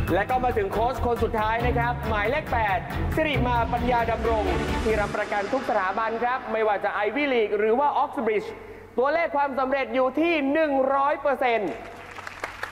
และก็มาถึงโค้ชคนสุดท้ายนะครับหมายเลข 8 สิริมาปัญญาดำรงที่รับประกันทุกสถาบันครับไม่ว่าจะไอวี่ลีกหรือว่าออกซ์บริดจ์ตัวเลขความสำเร็จอยู่ที่ 100%